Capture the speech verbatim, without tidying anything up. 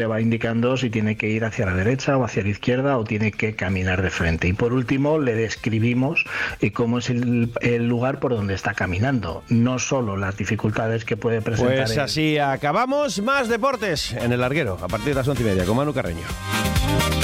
le va indicando si tiene que ir hacia la derecha o hacia la izquierda o tiene que caminar de frente. Y por último le describimos eh, cómo es el, el lugar por donde está caminando, no solo las dificultades que puede presentar. Pues así acabamos. Más deportes en El Larguero a partir de las once y media con Manu Carreño.